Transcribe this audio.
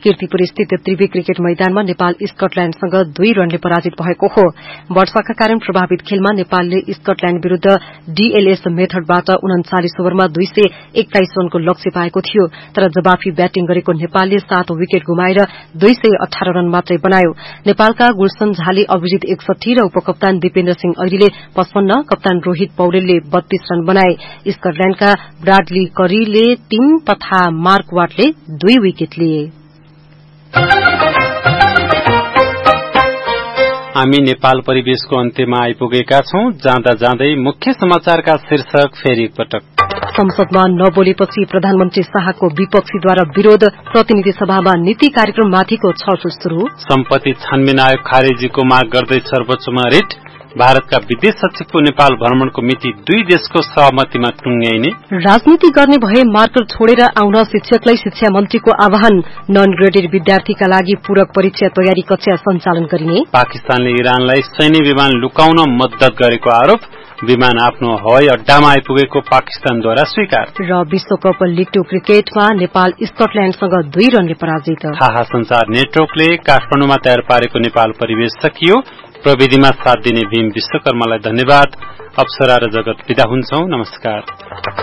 कीर्तिपुर स्थित त्रिवी क्रिकेट मैदानमा नेपाल स्कटल्याण्डसँग 2 रनले पराजित भएको हो। वर्षाका कारण प्रभावित खेलमा नेपालले स्कटल्याण्ड विरूद्ध डीएलएस मेथडबाट 39 ओभरमा 221 रनको लक्ष्य पाएको थियो, तर जवाफी ब्याटिङ गरेको नेपालले 7 विकेट गुमाएर 218 रन मात्रै बनायो। नेपालका गुलशन झाले अभिजित 61 र उपकप्तान दिपेन्द्र सिंह ऐरीले 55, कप्तान रोहित पौडेलले 32 रन बनाए। स्कटल्याण्डका ब्राडली करीले 3 तथा मार्क वाटले 2 विकेट लिए। हामी नेपाल परिवेशको अन्त्यमा आइपुगेका छौं। जाँदा जाँदै मुख्य समाचारका शीर्षक फेरि एकपटक। संसदमा नबोलेपछि प्रधानमन्त्री शाहको विपक्षीद्वारा विरोध, प्रतिनिधि सभामा नीति कार्यक्रममाथिको छलफल शुरू। सम्पत्ति छानबिन आयोग खारेजीको माग गर्दै सर्वोच्चमा रिट। भारतका विदेश सचिवको नेपाल भ्रमणको मिति 2 देशको सहमतिमा टुंग्याइने। राजनीति गर्ने भए मार्कर छोडेर आउन शिक्षकलाई शिक्षा मन्त्रीको आह्वान। नन ग्रेडेड विद्यार्थीका लागि पूरक परीक्षा तयारी कक्षा सञ्चालन गरिने। पाकिस्तानले इरानलाई सैन्य विमान लुकाउन मद्दत गरेको आरोप। विमान आफ्नो हवाई अड्डामा आइपुगेको पाकिस्तानद्वारा स्वीकार। र विश्वकप लीग 2 क्रिकेटमा नेपाल स्कटल्याण्डसँग 2 रनले पराजित। थाहा संचार नेटवर्कले काठमाडौँमा तयार पारेको नेपाल परिवेश सकियो। प्रविधिमा साथ दिने भीम विश्वकर्मालाई धन्यवाद। अप्सरा र जगत बिदा हुन्छौं। नमस्कार।